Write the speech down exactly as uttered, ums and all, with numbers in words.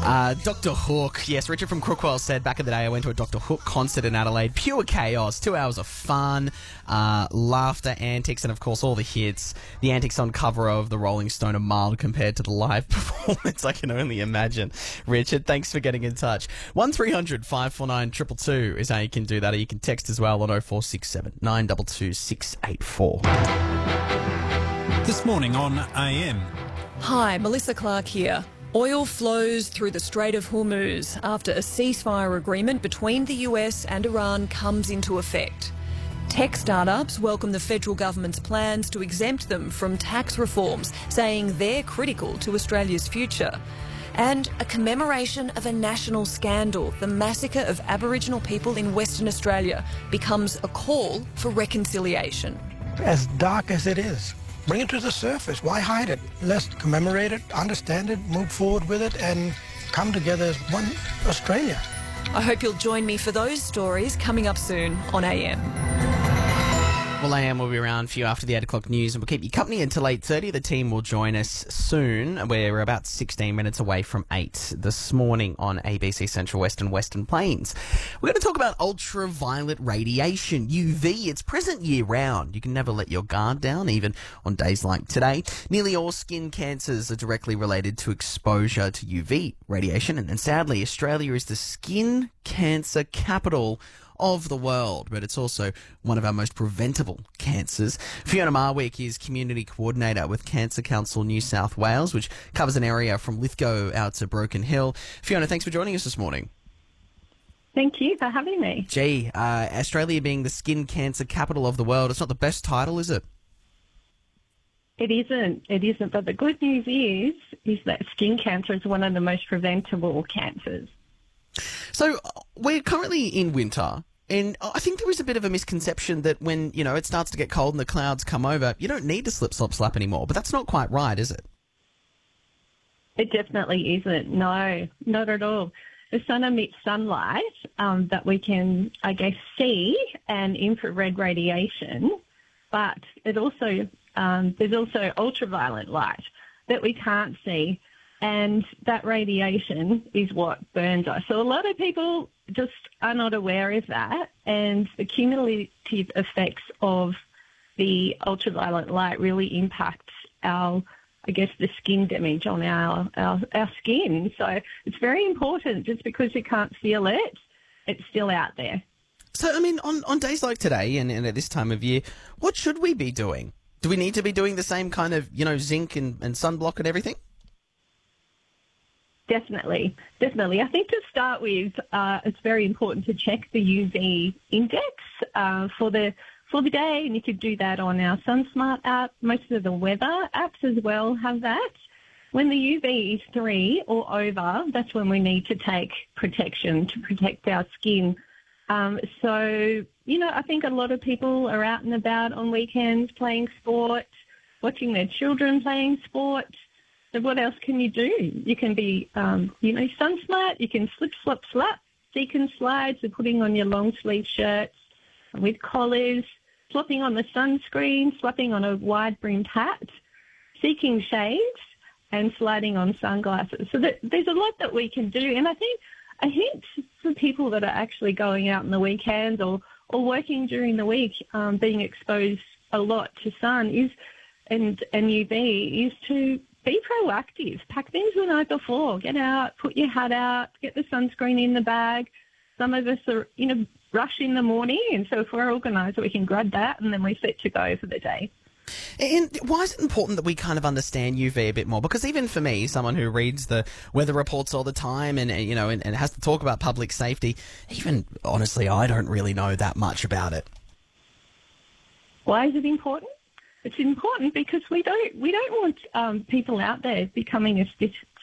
Uh, Doctor Hook. Yes, Richard from Crookwell said back in the day I went to a Doctor Hook concert in Adelaide. Pure chaos. Two hours of fun, uh, laughter, antics, and of course all the hits. The antics on cover of the Rolling Stone are mild compared to the live performance. I can only imagine. Richard, thanks for getting in touch. one three hundred five four nine two two two is how you can do that, or you can text as well on oh four six seven nine two two six eight four. This morning on A M. Hi, Melissa Clark here. Oil flows through the Strait of Hormuz after a ceasefire agreement between the U S and Iran comes into effect. Tech startups welcome the federal government's plans to exempt them from tax reforms, saying they're critical to Australia's future. And a commemoration of a national scandal, the massacre of Aboriginal people in Western Australia, becomes a call for reconciliation. As dark as it is, bring it to the surface. Why hide it? Let's commemorate it, understand it, move forward with it, and come together as one Australia. I hope you'll join me for those stories coming up soon on A M. Well, A M will be around for you after the eight o'clock news, and we'll keep you company until eight thirty. The team will join us soon. We're about sixteen minutes away from eight this morning on A B C Central West and Western Plains. We're going to talk about ultraviolet radiation, U V. It's present year-round. You can never let your guard down, even on days like today. Nearly all skin cancers are directly related to exposure to U V radiation, and, and sadly, Australia is the skin cancer capital of the world, but it's also one of our most preventable cancers. Fiona Marwick is Community Coordinator with Cancer Council New South Wales, which covers an area from Lithgow out to Broken Hill. Fiona, thanks for joining us this morning. Thank you for having me. Gee, uh, Australia being the skin cancer capital of the world, it's not the best title, is it? It isn't. It isn't. But the good news is, is that skin cancer is one of the most preventable cancers. So we're currently in winter, and I think there is a bit of a misconception that when, you know, it starts to get cold and the clouds come over, you don't need to slip, slop, slap anymore. But that's not quite right, is it? It definitely isn't. No, not at all. The sun emits sunlight um, that we can, I guess, see, and infrared radiation, but it also um, there's also ultraviolet light that we can't see. And that radiation is what burns us. So a lot of people just are not aware of that, and the cumulative effects of the ultraviolet light really impacts our, I guess, the skin damage on our, our, our skin. So it's very important. Just because you can't feel it, it's still out there. So, I mean, on, on days like today and, and at this time of year, what should we be doing? Do we need to be doing the same kind of, you know, zinc and, and sunblock and everything? Definitely, definitely. I think to start with, uh, it's very important to check the U V index uh, for the for the day, and you could do that on our SunSmart app. Most of the weather apps as well have that. When the U V is three or over, that's when we need to take protection to protect our skin. Um, so, you know, I think a lot of people are out and about on weekends playing sport, watching their children playing sport. So what else can you do? You can be, um, you know, sun smart. You can slip, slop, slap, seek and slide. So putting on your long sleeve shirts with collars, slopping on the sunscreen, slapping on a wide brimmed hat, seeking shades, and sliding on sunglasses. So that, there's a lot that we can do. And I think a hint for people that are actually going out on the weekends or, or working during the week, um, being exposed a lot to sun is and and U V is to be proactive. Pack things the night before. Get out, put your hat out, get the sunscreen in the bag. Some of us are, you know, rush in the morning, and so if we're organised, we can grab that and then we're set to go for the day. And why is it important that we kind of understand U V a bit more? Because even for me, someone who reads the weather reports all the time and, you know, and, and has to talk about public safety, even, honestly, I don't really know that much about it. Why is it important? It's important because we don't we don't want um, people out there becoming